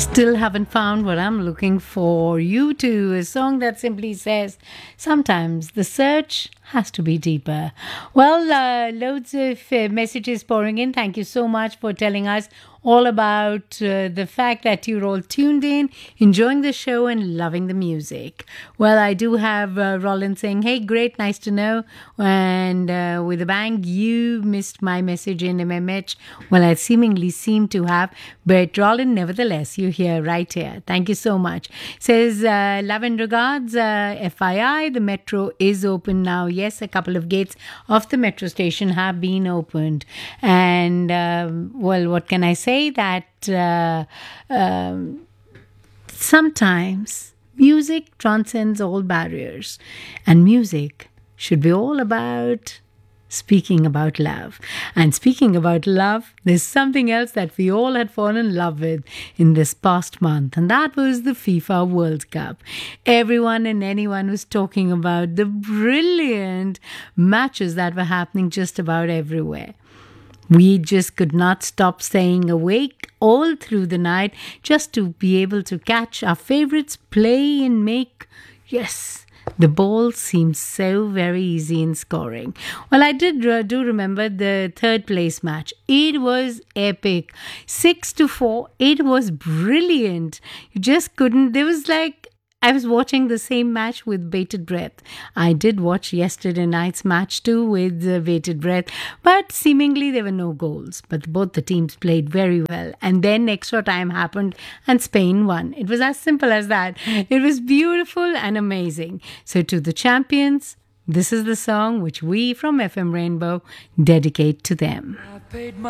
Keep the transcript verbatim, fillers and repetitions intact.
Still haven't found what I'm looking for. You too, a song that simply says, sometimes the search has to be deeper. Well, uh, loads of uh, messages pouring in. Thank you so much for telling us all about uh, the fact that you're all tuned in, enjoying the show and loving the music. Well, I do have uh, Roland saying, hey, great, nice to know. And uh, with a bang, you missed my message in M M H. Well, I seemingly seem to have. But Roland, nevertheless, you're here, right here. Thank you so much. Says, uh, love and regards, uh, F Y I, the metro is open now. Yes, a couple of gates of the metro station have been opened. And, um, well, what can I say? That uh, um, sometimes music transcends all barriers, and music should be all about speaking about love. And speaking about love, there's something else that we all had fallen in love with in this past month, and that was the FIFA World Cup. Everyone and anyone was talking about the brilliant matches that were happening just about everywhere. We just could not stop staying awake all through the night just to be able to catch our favorites play and make, yes, the ball seemed so very easy in scoring. Well, I did uh, do remember the third place match. It was epic. Six to four. It was brilliant. You just couldn't. There was like, I was watching the same match with bated breath. I did watch yesterday night's match too with uh, bated breath, but seemingly there were no goals. But both the teams played very well. And then extra time happened and Spain won. It was as simple as that. It was beautiful and amazing. So to the champions, this is the song which we from F M Rainbow dedicate to them. I paid my